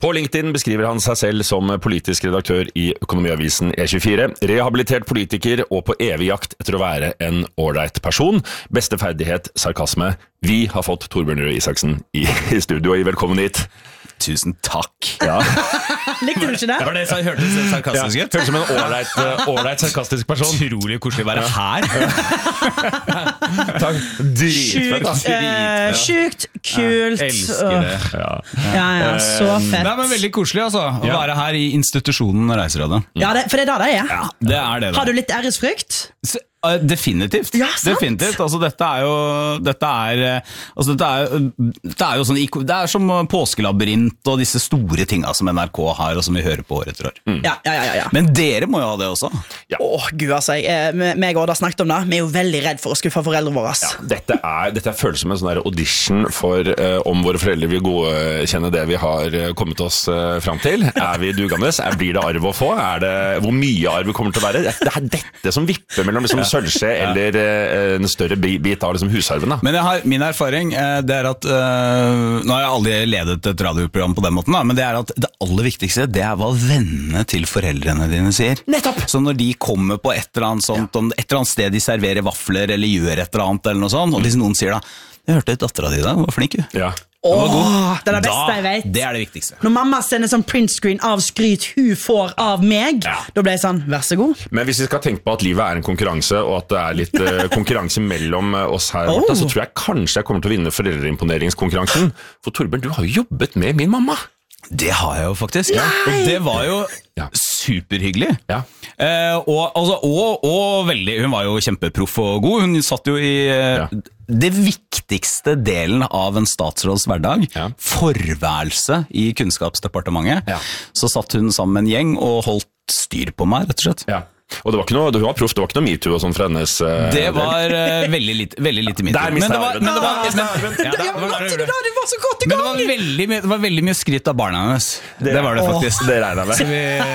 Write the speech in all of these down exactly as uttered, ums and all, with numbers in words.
På LinkedIn beskriver han seg selv som politisk redaktør i Økonomiavisen E tjuefire, rehabilitert politiker og på evig jakt etter å være en ålreit person. Beste ferdighet, sarkasme. Vi har fått Torbjørn Røe Isaksen i studio, og velkommen hit. Tusen takk. Ja. Likte du ikke det? Det var det som hørtes sarkastisk ut. Hørtes som en ålreit, ålreit sarkastisk person. Utrolig koselig å være her. Takk. Dritfett, da. Sjukt, eh, sjukt, kult. Jeg elsker det. Ja. Ja, ja, så fett. Det er men veldig koselig altså, å Ja. være her i institusjonen Reiserådet. Ja, det, for det er da det er. Ja, det er det da. Har du litt æresfrykt? S- uh, Definitivt. Ja, sant. Definitivt. Altså, dette er jo Dette er, uh, altså, dette er, uh, dette er jo sånn iko- Det er som uh, påskelabyrint og disse store tinga som N R K har, og som vi hører på år etter år. Ja, ja, ja, ja. Men dere må jo ha det også. Åh, gud, altså, jeg, eh, meg og Oda snakket om det. Vi er jo veldig redd for å skuffe foreldrene våre. ass. Dette er, dette er føles som en sånn der audition for eh, om våre foreldre vil godkjenne det vi har eh, kommet oss eh, fram til. Er vi dugende? Er, blir det arv å få? Er det, hvor mye arv kommer til å være? Det er dette som vipper mellom liksom, sølvskje eller eh, en større bi- bit av liksom, husarven. Da. Men jeg har, min erfaring eh, det er at eh, Nå har jeg aldri ledet et radioprogram på den måten, da, men det er at det aller viktigste det er hva vennene til foreldrene dine sier. Nettopp! Så når de kommer på et eller annet sånt, om et eller annet sted de serverer vafler eller gjør et eller annet, eller noe sånt, og hvis noen sier da, jeg hørte dattera di da, hun var flink jo. Ja. Åh, det er det beste Da, jeg vet. det er det viktigste. Når mamma sender sånn printscreen av skryt hun får av meg, Ja. da ble jeg sånn, vær så god. Men hvis vi skal tenke på at livet er en konkurranse, og at det er litt eh, konkurranse mellom eh, oss her, Oh. Martha, så tror jeg kanskje jeg kommer til å vinne foreldreimponeringskonkurransen. For Torbjørn, du har jo jobbet med min mamma. Det har jeg jo faktisk. Og det var jo Ja. superhyggelig. Ja. Eh, og, altså, og, og veldig, hun var jo kjempeproff og god. Hun satt jo i eh, Ja. det viktigste delen av en statsråds hverdag, Ja. forværelse i Kunnskapsdepartementet. Ja. Så satt hun sammen med en gjeng og holdt styr på meg, rett og slett. Ja. Og det var ikke noe, du var proff, det var ikke noe MeToo og sånn fra hennes eh, Det var eh, veldig lite, veldig lite mitt. Der Men mistet det var, jeg men det var, arven. men, Der mistet jeg ja, det Ja, var- men du da, du var så godt i men det gang! var veldig mye, det var veldig mye skryt av barna hennes. Det, var det faktisk. Det regner jeg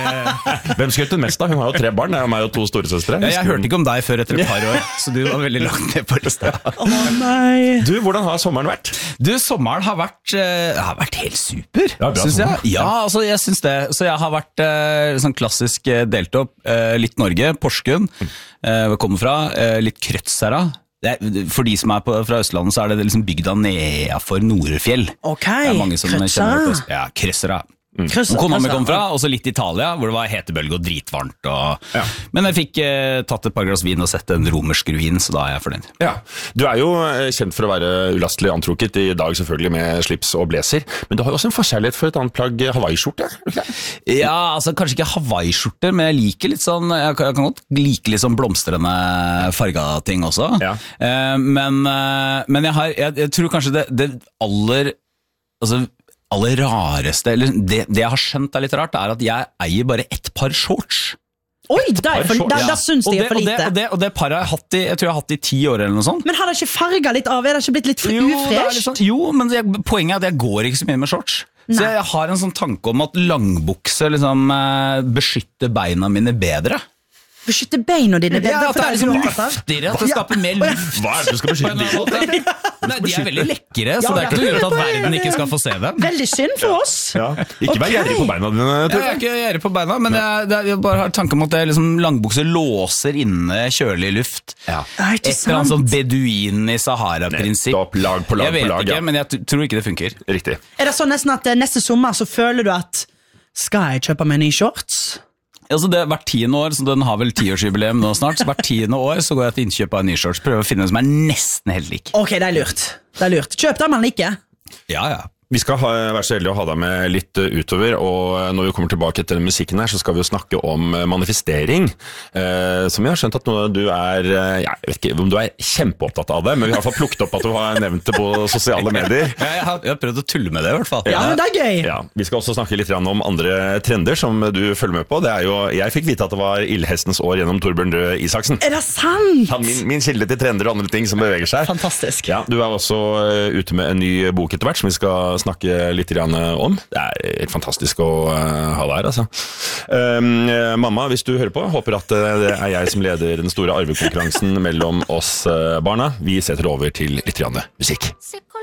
med. Hvem skrøt hun mest da? Hun har jo tre barn, det er jo meg og to storesøstre. Jeg, jeg hørte ikke om deg før etter et par år, så du var veldig langt ned på lista. Åh, nei. Du, hvordan har sommeren vært? Du, sommeren har vært, eh, har vært helt super, Ja, bra synes jeg. sommer. Ja, altså, jeg synes det. Så jeg har vært eh, sånn klassisk eh, delt opp, eh, litt Norge, Porsgrunn, eh, hvor jeg kommer fra, eh, litt Krødsherra. Det er, for de som er på, fra Østlandet, så er det liksom bygda nedenfor Norefjell. Ok, Det er mange som Krødsherra. kjenner det. Ja, Krødsherra. Krødsherra, Kona mi kom Krødsherra. fra, og så litt Italia, hvor det var hetebølge og dritvarmt. Og... Ja. Men jeg fikk eh, tatt et par glass vin og sett en romersk ruin, så da er jeg fornøyd. Ja, du er jo eh, kjent for å være ulastelig antrukket, i dag selvfølgelig med slips og blazer, men du har jo også en forskjærlighet for et annet plagg, Hawaii-skjorte. Okay? Ja, altså kanskje ikke Hawaii-skjorter, men jeg liker litt sånn, jeg kan, jeg kan godt like litt sånn blomstrende farga ting også. Ja. Eh, men, eh, men jeg, har, jeg, jeg tror kanskje det, det aller, altså aller rareste, eller det, det jeg har skjønt er litt rart, er at jeg eier bare ett par shorts. Oi, der, for, der, der synes og de det, er for og det, lite. og det, og det paret har jeg hatt i, jeg tror jeg har hatt i ti år eller noe sånt. Men har det ikke farget litt av? Er det ikke blitt litt for Jo, det er litt ufresht? sånn, jo, men det, poenget er at jeg går ikke så mye med shorts. Så Nei. jeg har en sånn tanke om at langbukse liksom, eh, beskytter beina mine bedre. Beskytte beina dine. Det, Ja, det, at for det er det liksom er du opptatt av. luftigere, at det skaper mer luft. Hva er det du skal beskytte På en eller annen måte. Nei, de er veldig lekre, så Ja, det er ja. ikke noe grunn til at verden ikke skal få se dem. Veldig synd for oss. Ja. Ikke vær Ok. gjerrig på beina dine, Jeg Torbjørn. er ikke gjerrig på beina, men jeg, det er, jeg bare har tanke om at det er liksom langbukser låser inne kjølig luft. Ja. Det er ikke Et eller annet sant. sånn beduinen i Sahara-prinsipp. Nettopp, lag på lag Jeg vet på lag, ikke, ja. men jeg t- tror ikke det funker. Riktig. Er det sånn nesten at eh, neste sommer så føler du at skal jeg kjøpe meg nye shorts? Altså det, hvert tiende år, så den har vel tiårsjubileum nå snart, så hvert tiende år så går jeg til innkjøp av en ny shorts, prøver å finne en som er nesten helt lik. Ok, det er lurt. Det er lurt. Kjøp det man liker. Ja, ja. Vi skal ha, være så heldige å ha deg med litt uh, utover, og uh, når vi kommer tilbake etter musikken her, så skal vi jo snakke om uh, manifestering, uh, som jeg har skjønt at nå, du er, uh, jeg vet ikke om du er kjempeopptatt av det, men vi har i hvert fall plukket opp at du har nevnt det på sosiale medier. Ja, jeg, har, jeg har prøvd å tulle med det i hvert fall. Ja, men det er gøy. Ja, vi skal også snakke litt grann om andre trender som du følger med på. Det er jo, jeg fikk vite at det var ildhestens år gjennom Torbjørn Røe Isaksen. Er det sant? Han, min, min kilde til trender og andre ting som beveger seg. Fantastisk. Ja, du er også uh, ute med en ny bok etter hvert, som vi skal snakke litt grann om. Det er helt fantastisk å uh, ha deg her, altså. Um, uh, mamma, hvis du hører på, håper at uh, det er jeg som leder den store arvekonkurransen mellom oss uh, barna. Vi setter over til litt grann musikk.